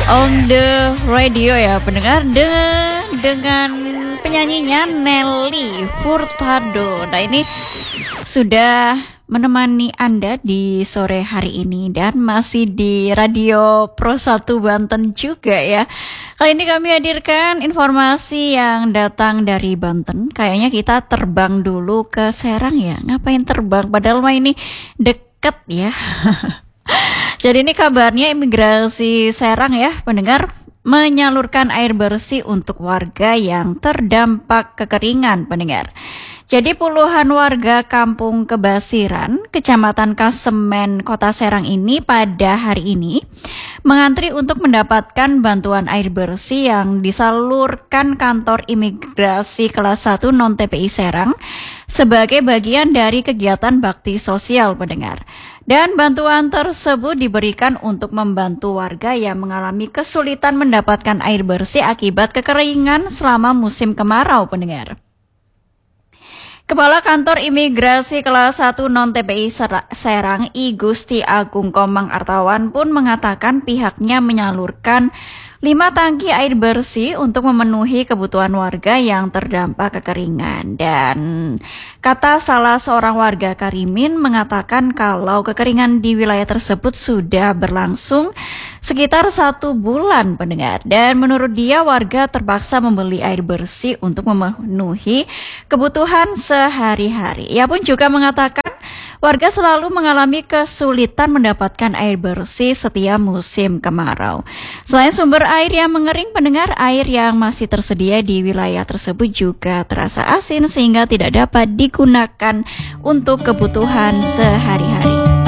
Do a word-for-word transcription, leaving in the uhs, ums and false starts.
on the radio ya pendengar, dengan dengan penyanyinya Nelly Furtado. Nah ini sudah menemani Anda di sore hari ini dan masih di Radio Pro satu Banten juga ya. Kali ini kami hadirkan informasi yang datang dari Banten. Kayaknya kita terbang dulu ke Serang ya. Ngapain terbang? Padahal mah ini deket ya. Jadi ini kabarnya imigrasi Serang ya pendengar menyalurkan air bersih untuk warga yang terdampak kekeringan pendengar. Jadi puluhan warga kampung Kebasiran, Kecamatan Kasemen, Kota Serang ini pada hari ini mengantri untuk mendapatkan bantuan air bersih yang disalurkan kantor imigrasi kelas satu non-T P I Serang sebagai bagian dari kegiatan bakti sosial pendengar. Dan bantuan tersebut diberikan untuk membantu warga yang mengalami kesulitan mendapatkan air bersih akibat kekeringan selama musim kemarau pendengar. Kepala Kantor Imigrasi Kelas satu Non-T P I Serang, I Gusti Agung Komang Artawan pun mengatakan pihaknya menyalurkan lima tangki air bersih untuk memenuhi kebutuhan warga yang terdampak kekeringan. Dan kata salah seorang warga Karimin mengatakan kalau kekeringan di wilayah tersebut sudah berlangsung sekitar satu bulan pendengar. Dan menurut dia warga terpaksa membeli air bersih untuk memenuhi kebutuhan sehari-hari. Ia pun juga mengatakan warga selalu mengalami kesulitan mendapatkan air bersih setiap musim kemarau. Selain sumber air yang mengering pendengar, air yang masih tersedia di wilayah tersebut juga terasa asin sehingga tidak dapat digunakan untuk kebutuhan sehari-hari.